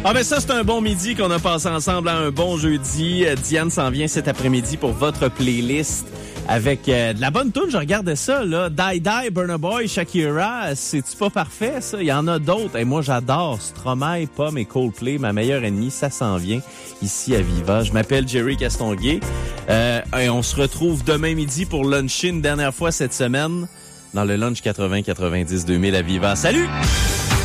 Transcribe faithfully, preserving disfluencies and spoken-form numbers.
Ah ben ça, c'est un bon midi qu'on a passé ensemble, hein, un bon jeudi. Euh, Diane s'en vient cet après-midi pour votre playlist avec euh, de la bonne toune. Je regardais ça, là. Die Die, Burna Boy, Shakira. C'est-tu pas parfait, ça? Il y en a d'autres. Et moi, j'adore Stromae, Pomme et Coldplay. Ma meilleure ennemie, ça s'en vient ici à Viva. Je m'appelle Jerry Castonguay. Euh, et on se retrouve demain midi pour luncher une dernière fois cette semaine dans le Lunch quatre-vingts quatre-vingt-dix deux mille à Viva. Salut!